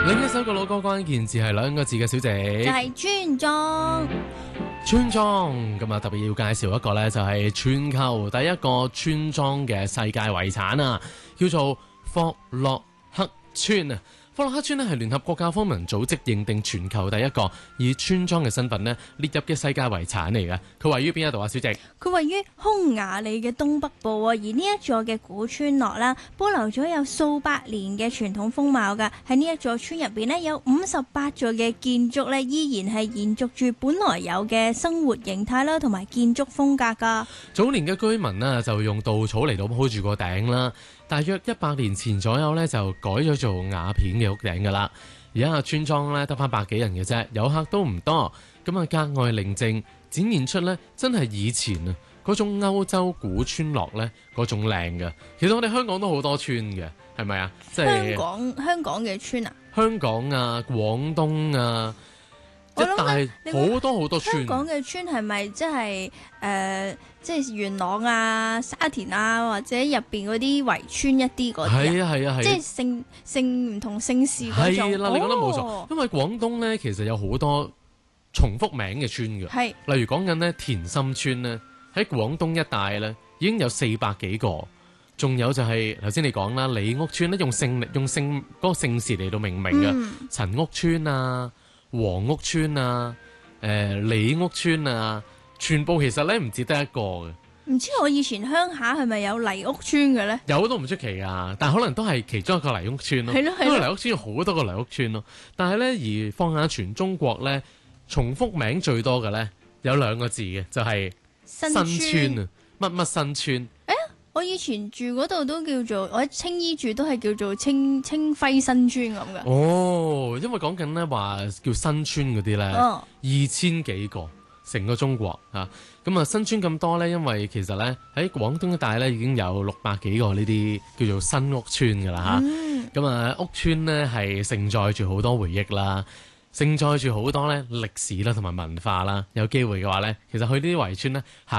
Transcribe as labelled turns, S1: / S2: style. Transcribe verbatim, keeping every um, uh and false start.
S1: 另一首嘅老歌關鍵字係兩個字嘅小姐，
S2: 就係村莊。
S1: 村莊咁啊，特別要介紹一個呢，就係全球第一個村莊嘅世界遺產啊，叫做霍洛克村啊。霍洛克村咧係聯合國教科文組織認定全球第一個以村莊嘅身份咧列入嘅世界遺產嚟嘅。佢位於邊一度啊，小姐？
S2: 佢位於匈牙利嘅東北部啊，而呢一座嘅古村落啦，保留咗有數百年嘅傳統風貌㗎。喺呢一座村入邊咧，有五十八座嘅建築咧，依然係延續住本來有嘅生活形態啦，同埋建築風格㗎。
S1: 早年嘅居民呢，就用稻草嚟到鋪住個頂啦。大約一百年前左右咧，就改咗做瓦片嘅屋頂噶啦。而家村莊咧得翻百幾人嘅啫，遊客都唔多，咁啊格外寧靜，展現出咧真係以前啊嗰種歐洲古村落咧嗰種靚嘅。其實我哋香港都好多村嘅，係咪啊？即係
S2: 香港香港嘅村啊，
S1: 香港啊、廣東啊，一帶好多好多村。
S2: 香港嘅村係咪即係誒，即係元朗啊、沙田啊，或者入邊嗰啲圍村一啲嗰啲啊？
S1: 係啊係啊係。
S2: 即係姓姓唔同姓氏嗰種。
S1: 係啦，你講得冇錯。
S2: 哦、
S1: 因為廣東咧其實有好多重複名嘅村嘅，
S2: 係
S1: 例如講緊咧田心村咧，喺廣東一帶咧已經有四百幾個，仲有就係頭先你講啦，李屋村咧用姓用姓嗰個姓氏嚟到命名嘅，
S2: 嗯、
S1: 陳屋村啊、黃屋村啊、誒、呃、李屋村啊，全部其實咧唔止得一個嘅。
S2: 唔知我以前鄉下係咪有黎屋村嘅咧？
S1: 有都唔出奇啊，但係可能都係其中一個黎屋村咯。
S2: 係咯係咯，
S1: 因為黎屋村有好多個黎屋村咯。但係咧，而放眼全中國咧，重複名最多嘅咧有兩個字嘅，就係、是、新村啊，乜乜新村。
S2: 誒，我以前住嗰度都叫做，我喺青衣住都係叫做青青輝新村咁嘅。
S1: 哦，因為講緊咧話叫新村嗰啲咧，
S2: 哦、
S1: 二千幾個。成個中國嚇，咁啊新村咁多呢，因為其實呢，喺廣東一帶呢已經有六百幾個呢啲叫做新屋村噶啦嚇，咁啊、嗯、屋村呢係承載住好多回憶啦，承載住好多呢歷史啦同埋文化啦，有機會嘅話呢，其實去呢啲圍村呢。